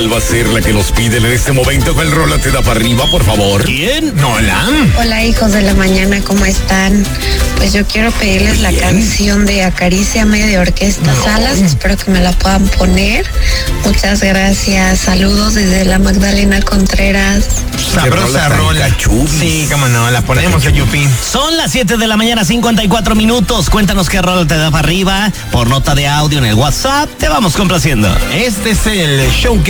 ¿Cuál va a ser la que nos piden en este momento? ¿Cuál rola te da para arriba, por favor? ¿Quién? Hola. Hola, hijos de la mañana, ¿cómo están? Pues yo quiero pedirles la canción de Acaríciame de Orquesta Salas. Espero que me la puedan poner. Muchas gracias. Saludos desde la Magdalena Contreras. Sabrosa rola. Sí, cómo no, la ponemos a Yupi. Son las 7 de la mañana, 54 minutos. Cuéntanos qué rola te da para arriba. Por nota de audio en el WhatsApp, te vamos complaciendo. Este es el show